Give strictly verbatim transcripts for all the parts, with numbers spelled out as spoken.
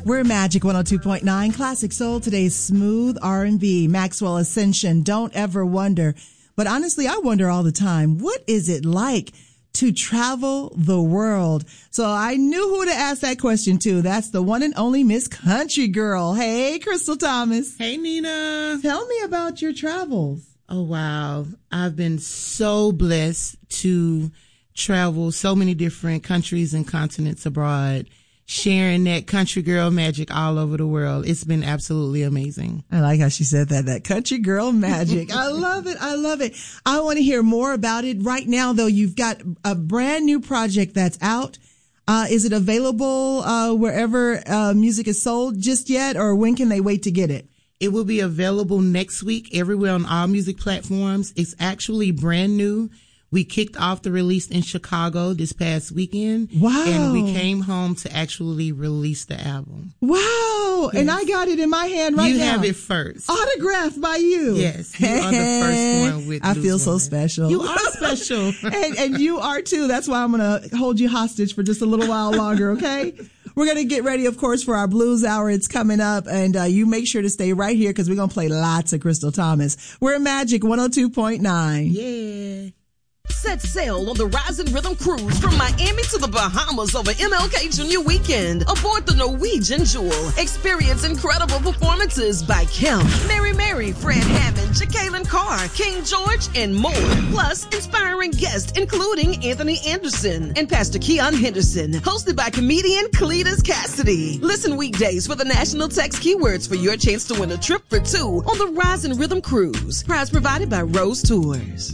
We're Magic one oh two point nine Classic Soul. Today's smooth R and B. Maxwell Ascension. Don't ever wonder. But honestly, I wonder all the time, what is it like to travel the world? So I knew who to ask that question to. That's the one and only Miss Country Girl. Hey, Crystal Thomas. Hey, Nina. Tell me about your travels. Oh, wow. I've been so blessed to travel so many different countries and continents abroad, sharing that country girl magic all over the world. It's been absolutely amazing. I like how she said that, that country girl magic. I love it. I love it. I want to hear more about it. Right now, though, you've got a brand new project that's out. Uh, is it available uh, wherever uh, music is sold just yet, or when can they wait to get it? It will be available next week everywhere on all music platforms. It's actually brand new. We kicked off the release in Chicago this past weekend. Wow. And we came home to actually release the album. Wow. Yes. And I got it in my hand right you now. You have it first. Autographed by you. Yes. You are the first one with I Blues feel so Woman. special. You are special. and, and you are too. That's why I'm going to hold you hostage for just a little while longer, okay? We're going to get ready, of course, for our Blues Hour. It's coming up, and uh, you make sure to stay right here because we're going to play lots of Crystal Thomas. We're at Magic one oh two point nine. Yeah. Set sail on the Rising Rhythm Cruise from Miami to the Bahamas over M L K Junior Weekend. Aboard the Norwegian Jewel, experience incredible performances by Kim, Mary Mary, Fred Hammond, Jacqueline Carr, King George, and more. Plus, inspiring guests including Anthony Anderson and Pastor Keon Henderson, hosted by comedian Cletus Cassidy. Listen weekdays for the national text keywords for your chance to win a trip for two on the Rising Rhythm Cruise. Prize provided by Rose Tours.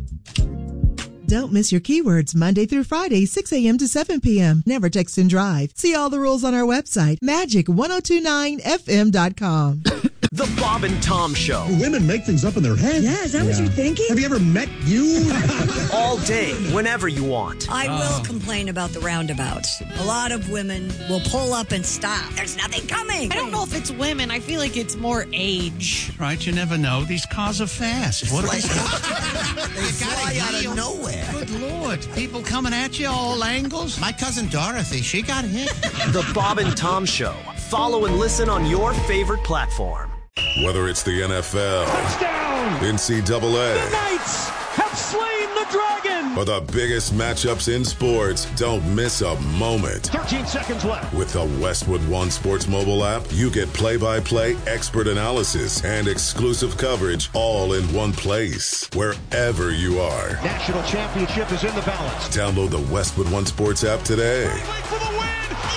Don't miss your keywords Monday through Friday, six a.m. to seven p.m. Never text and drive. See all the rules on our website, magic ten twenty-nine f m dot com. The Bob and Tom Show. Women make things up in their heads. Yeah, is that yeah. what you're thinking? Have you ever met you? All day, whenever you want. I oh. will complain about the roundabouts. A lot of women will pull up and stop. There's nothing coming. I don't know if it's women. I feel like it's more age. Right, you never know. These cars are fast. What like, they fly out of nowhere. Good Lord. People coming at you all angles. My cousin Dorothy, she got hit. The Bob and Tom Show. Follow and listen on your favorite platform. Whether it's the N F L, touchdown, N C double A, the Knights have slain the dragon, or the biggest matchups in sports, don't miss a moment. thirteen seconds left. With the Westwood One Sports mobile app, you get play-by-play, expert analysis, and exclusive coverage all in one place, wherever you are. National championship is in the balance. Download the Westwood One Sports app today. For the win.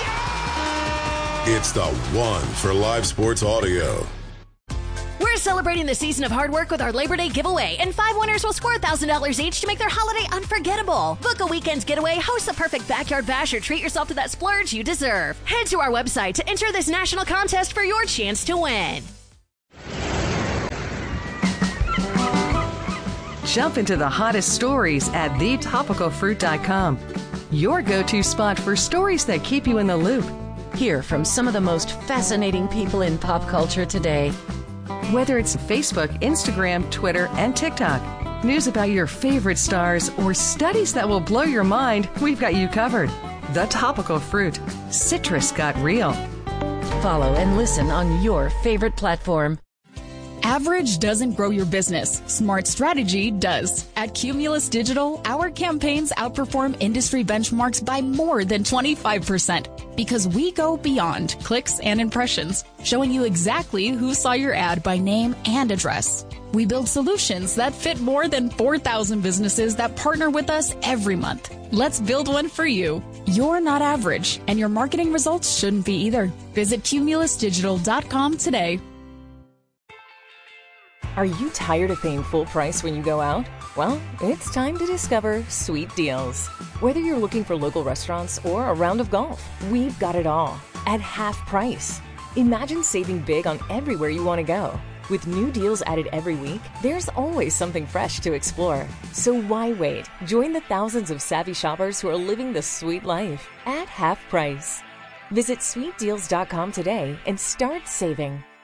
Yeah! It's the one for live sports audio. We're celebrating the season of hard work with our Labor Day giveaway, and five winners will score one thousand dollars each to make their holiday unforgettable. Book a weekend's getaway, host the perfect backyard bash, or treat yourself to that splurge you deserve. Head to our website to enter this national contest for your chance to win. Jump into the hottest stories at the topical fruit dot com. Your go-to spot for stories that keep you in the loop. Hear from some of the most fascinating people in pop culture today. Whether it's Facebook, Instagram, Twitter, and TikTok, news about your favorite stars, or studies that will blow your mind, we've got you covered. The Topical Fruit. Citrus got real. Follow and listen on your favorite platform. Average doesn't grow your business. Smart strategy does. At Cumulus Digital, our campaigns outperform industry benchmarks by more than twenty-five percent because we go beyond clicks and impressions, showing you exactly who saw your ad by name and address. We build solutions that fit more than four thousand businesses that partner with us every month. Let's build one for you. You're not average, and your marketing results shouldn't be either. Visit cumulus digital dot com today. Are you tired of paying full price when you go out? Well, it's time to discover Sweet Deals. Whether you're looking for local restaurants or a round of golf, we've got it all at half price. Imagine saving big on everywhere you want to go. With new deals added every week, there's always something fresh to explore. So why wait? Join the thousands of savvy shoppers who are living the sweet life at half price. Visit sweet deals dot com today and start saving.